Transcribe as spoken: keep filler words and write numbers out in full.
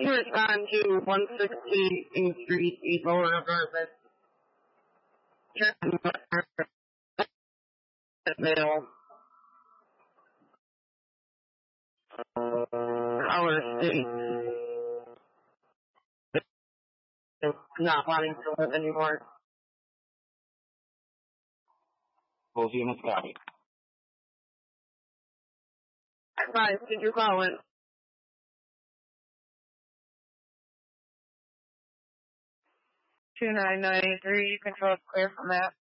He respond to one sixty East Street, East Lower Apartment. Mail. Our state is not wanting to live anymore. Both units copy. Advise, did you call it? two nine nine three, control clear from that.